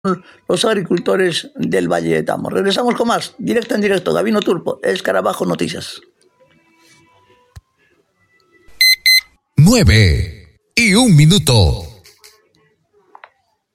los agricultores del Valle de Tamo. Regresamos con más, directo en directo, Gabino Turpo, Escarabajo Noticias. 9:01.